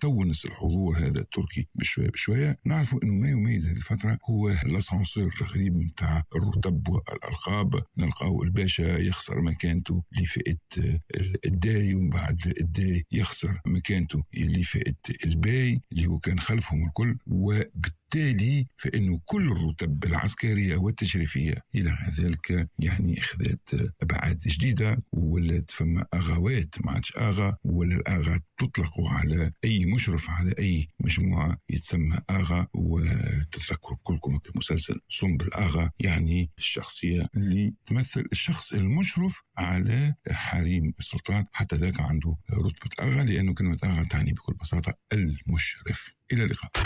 تونس الحضور هذا التركي بشوية بشوية. نعرفوا أنه ما يميز هذه الفترة هو الأسانسور الغريب متاع الرتب والألقاب. نلقاو الباشا يخسر مكانته لفئة الداي، ومن بعد الداي يخسر مكانته لفئة الباي اللي هو كان خلفهم الكل، وبالتالي فإنه كل الرتب العسكرية والتشريفية إلى ذلك يعني أخذت أبعاد جديدة، ولات فما أغاوات ما عادش آغا، ولا الآغا تطلق على أي مشرف على أي مجموعة يتسمى آغا. وتذكروا كلكم في مسلسل صنب الآغا، يعني الشخصية اللي تمثل الشخص المشرف على حريم السلطان، حتى ذاك عنده رتبة آغا، لأنه كلمة آغا تعني بكل بساطة المشرف. إلى اللقاء.